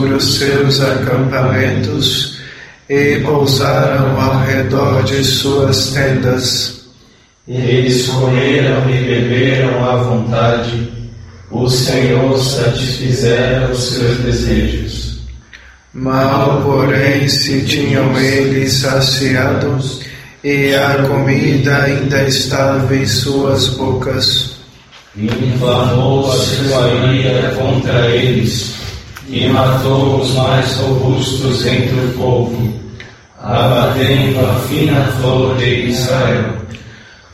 sobre os seus acampamentos e pousaram ao redor de suas tendas. Eles comeram e beberam à vontade, o Senhor satisfizera os seus desejos. Mal, porém, se tinham eles saciados, e a comida ainda estava em suas bocas. Inflamou a sua ira contra eles, e matou os mais robustos entre o povo, abatendo a fina flor de Israel.